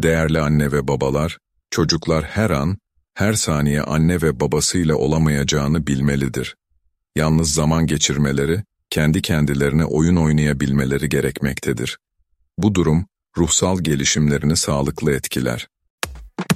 Değerli anne ve babalar, çocuklar her an, her saniye anne ve babasıyla olamayacağını bilmelidir. Yalnız zaman geçirmeleri, kendi kendilerine oyun oynayabilmeleri gerekmektedir. Bu durum, ruhsal gelişimlerini sağlıklı etkiler.